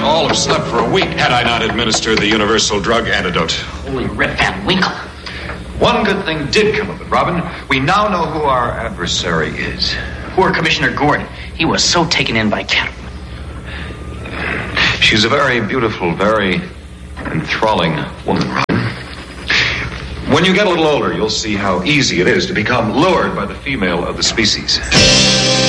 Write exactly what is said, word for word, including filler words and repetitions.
all have slept for a week had I not administered the universal drug antidote. Holy Rip Van Winkle. One good thing did come of it, Robin. We now know who our adversary is. Poor Commissioner Gordon. He was so taken in by Catwoman. She's a very beautiful, very enthralling woman, Robin. When you get a little older, you'll see how easy it is to become lured by the female of the species.